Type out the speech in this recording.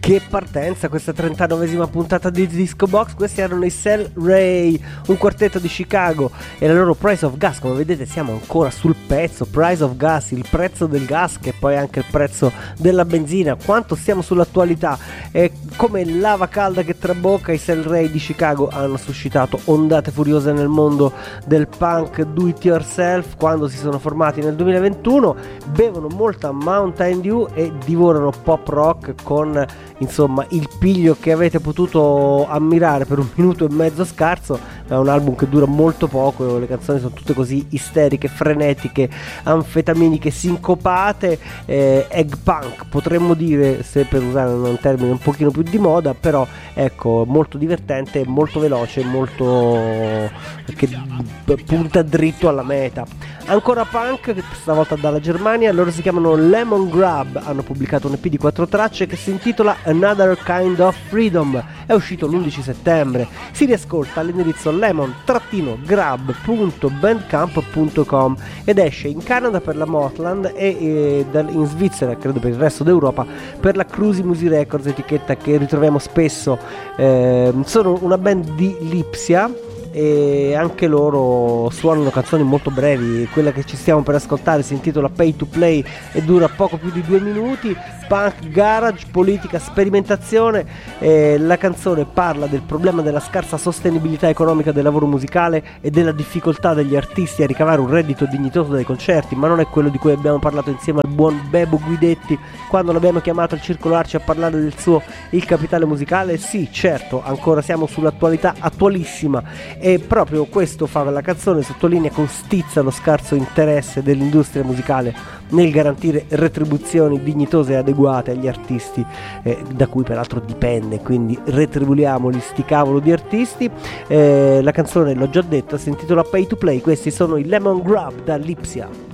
Che partenza, questa 39esima puntata di Disco Box. Questi erano i Cell Ray, un quartetto di Chicago, e la loro Price of Gas. Come vedete siamo ancora sul pezzo. Price of Gas, il prezzo del gas, che poi è anche il prezzo della benzina. Quanto siamo sull'attualità, e come lava calda che trabocca. I Cell Ray di Chicago hanno suscitato ondate furiose nel mondo del punk do it yourself quando si sono formati nel 2021. Bevono molta Mountain Dew e divorano pop rock con, insomma, il piglio che avete potuto ammirare per 1 minuto e mezzo scarso. È un album che dura molto poco, le canzoni sono tutte così isteriche, frenetiche, anfetaminiche, sincopate, egg punk potremmo dire, se per usare un termine un pochino più di moda, però ecco, molto divertente, molto veloce, molto che punta dritto alla meta. Ancora punk, stavolta dalla Germania. Loro si chiamano Lemon Grab, hanno pubblicato un EP di 4 tracce che si intitola Another Kind of Freedom, è uscito l'11 settembre. Si riascolta all'indirizzo lemon-grab.bandcamp.com ed esce in Canada per la Mortland e in Svizzera, credo per il resto d'Europa, per la Cruzy Musi Records, etichetta che ritroviamo spesso. Sono una band di Lipsia e anche loro suonano canzoni molto brevi. Quella che ci stiamo per ascoltare si intitola Pay to Play e dura poco più di 2 minuti. Punk, garage, politica, sperimentazione. La canzone parla del problema della scarsa sostenibilità economica del lavoro musicale e della difficoltà degli artisti a ricavare un reddito dignitoso dai concerti, ma non è quello di cui abbiamo parlato insieme al buon Bebo Guidetti quando l'abbiamo chiamato al Circolo Arci a parlare del suo Il Capitale Musicale. Sì, certo, ancora siamo sull'attualità attualissima, e proprio questo fa la canzone, sottolinea con stizza lo scarso interesse dell'industria musicale nel garantire retribuzioni dignitose e adeguate agli artisti, da cui peraltro dipende, quindi retribuiamoli sti cavolo di artisti. La canzone, l'ho già detto, si intitola Pay to Play. Questi sono i Lemon Grab da Lipsia.